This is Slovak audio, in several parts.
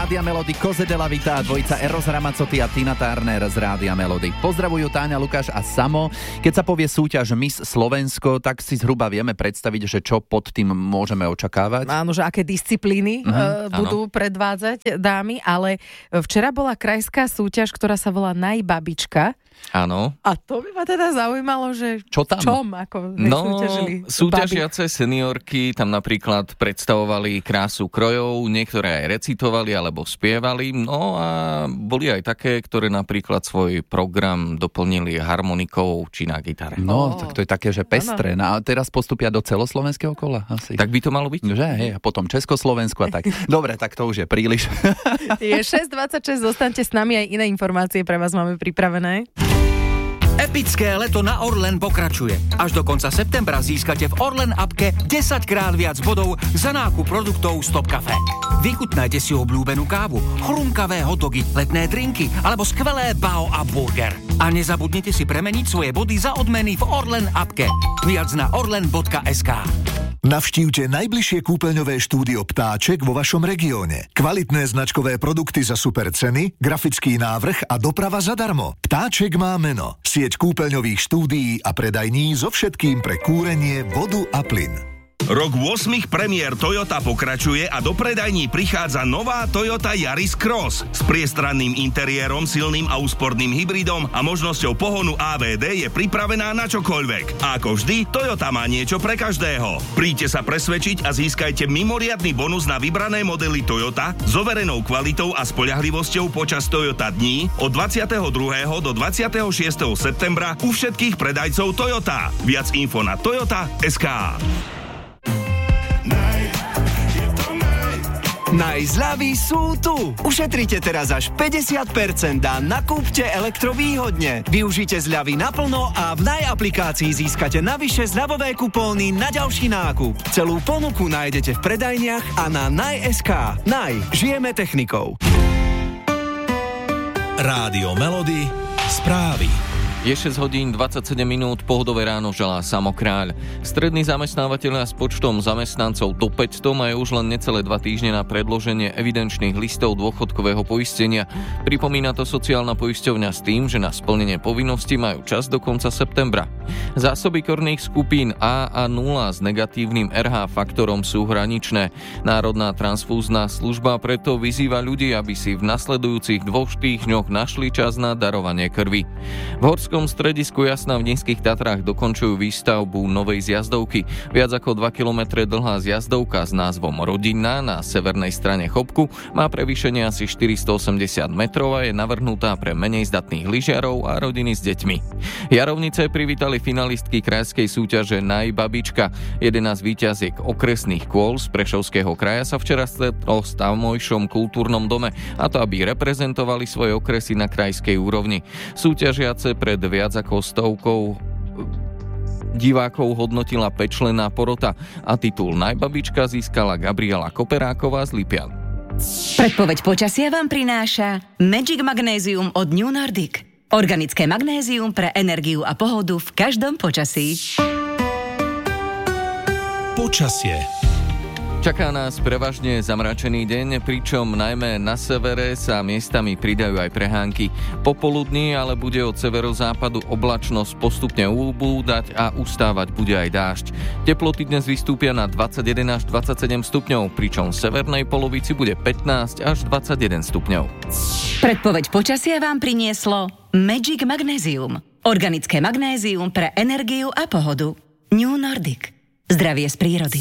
Rádia Melody, Cose della Vita, dvojica Eros Ramazzotti a Tina Turner z Rádia Melody. Pozdravujú Táňa, Lukáš a Samo. Keď sa povie súťaž Miss Slovensko, tak si zhruba vieme predstaviť, že čo pod tým môžeme očakávať. Áno, že aké disciplíny budú predvádzať dámy, ale včera bola krajská súťaž, ktorá sa volá Najbabička. Áno. A to by ma teda zaujímalo, že čo tam? Čom ako súťažili? Súťažiace seniorky tam napríklad predstavovali krásu krojov, niektoré aj recitovali alebo spievali, no a boli aj také, ktoré napríklad svoj program doplnili harmonikou či na gitare. No, tak to je také, že pestré. No, a teraz postupia do celoslovenského kola asi. Tak by to malo byť? Že, hej, a potom Československo a tak. Dobre, tak to už je príliš. Je 6:26, zostaňte s nami, aj iné informácie pre vás máme pripravené. Epické leto na Orlen pokračuje. Až do konca septembra získate v Orlen appke 10-krát viac bodov za nákup produktov Stop Cafe. Vychutnajte si obľúbenú kávu, chrumkavé hotdogy, letné drinky alebo skvelé bao a burger. A nezabudnite si premeniť svoje body za odmeny v Orlen appke. Viac na orlen.sk. Navštívte najbližšie kúpeľňové štúdio Ptáček vo vašom regióne. Kvalitné značkové produkty za super ceny, grafický návrh a doprava zadarmo. Ptáček má meno. Sieť kúpeľňových štúdií a predajní so všetkým pre kúrenie, vodu a plyn. Rok 8 premiér Toyota pokračuje a do predajní prichádza nová Toyota Yaris Cross. S priestranným interiérom, silným a úsporným hybridom a možnosťou pohonu AVD je pripravená na čokoľvek. A ako vždy, Toyota má niečo pre každého. Príďte sa presvedčiť a získajte mimoriadny bonus na vybrané modely Toyota s overenou kvalitou a spoľahlivosťou počas Toyota dní od 22. do 26. septembra u všetkých predajcov Toyota. Viac info na toyota.sk. Najzľavy sú tu! Ušetrite teraz až 50% a nakúpte elektrovýhodne. Využite zľavy naplno a v Naj-aplikácii získate navyše zľavové kupóny na ďalší nákup. Celú ponuku nájdete v predajniach a na Naj.sk. Naj, žijeme technikou. Rádio Melody, správy. Je 6 hodín 27 minút, pohodové ráno želá Samo Kráľ. Strední zamestnávateľia s počtom zamestnancov do 500 majú už len necelé 2 týždne na predloženie evidenčných listov dôchodkového poistenia. Pripomína to sociálna poisťovňa s tým, že na splnenie povinnosti majú čas do konca septembra. Zásoby korných skupín A a 0 s negatívnym RH faktorom sú hraničné. Národná transfúzna služba preto vyzýva ľudí, aby si v nasledujúcich 2 týždňoch našli čas na darovanie krvi. V Horskom stredisku Jasná v Nízkych Tatrách dokončujú výstavbu novej zjazdovky. Viac ako 2 km dlhá zjazdovka s názvom Rodinná na severnej strane Chopku má prevýšenie asi 480 metrov a je navrhnutá pre menej zdatných lyžiarov a rodiny s deťmi. Jarovnice privítali finalistky krajskej súťaže Najbabička. 11 víťaziek okresných kôl z Prešovského kraja sa včera stretlo v tamojšom kultúrnom dome, a to aby reprezentovali svoje okresy na krajskej úrovni. Súťažiace pred viac ako 100 divákov hodnotila 5-členná porota a titul Najbabička získala Gabriela Koperáková z Lipian. Predpoveď počasia vám prináša Magic Magnézium od New Nordic. Organické magnézium pre energiu a pohodu v každom počasí. Počasie. Čaká nás prevažne zamračený deň, pričom najmä na severe sa miestami pridajú aj prehánky. Popoludní ale bude od severozápadu oblačnosť postupne ubúdať a ustávať bude aj dážď. Teploty dnes vystúpia na 21 až 27 stupňov, pričom v severnej polovici bude 15 až 21 stupňov. Predpoveď počasia vám prinieslo Magic Magnézium. Organické magnézium pre energiu a pohodu. New Nordic. Zdravie z prírody.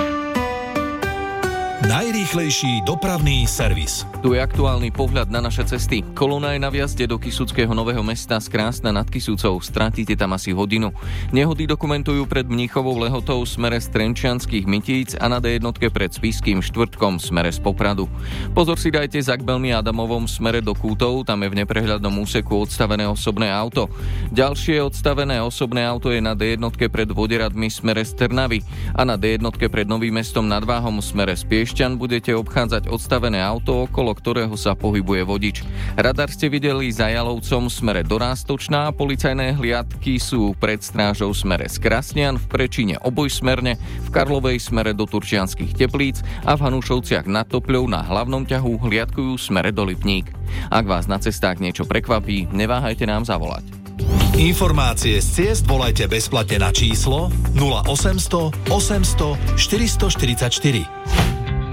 Najrýchlejší dopravný servis. Tu je aktuálny pohľad na naše cesty. Kolóna je na vjazde do Kysuckého Nového Mesta z Krásna nad Kysucou. Stratíte tam asi hodinu. Nehody dokumentujú pred Mníchovou Lehotou v smere z Trenčianskych Mytíc a na D1 pred Spišským Štvrtkom v smere z Popradu. Pozor si dajte za Kbelmi Adamovom v smere do Kútov, tam je v neprehľadnom úseku odstavené osobné auto. Ďalšie odstavené osobné auto je na D1 pred Voderadmi v smere z Trnavy a na D1 pred Novým Mestom nad Váhom v smere z Piešťan Piešťan budete obchádzať odstavené auto, okolo ktorého sa pohybuje vodič. Radar ste videli za Jalovcom smere do Rástočná, policajné hliadky sú pred strážou smere z Krasnian, v Prečíne obojsmerne, v Karlovej smere do Turčianskych Teplíc a v Hanušovciach nad Topľou na hlavnom ťahu hliadkujú smere do Lipník. Ak vás na cestách niečo prekvapí, neváhajte nám zavolať. Informácie z ciest volajte bezplatne na číslo 0800 800 444.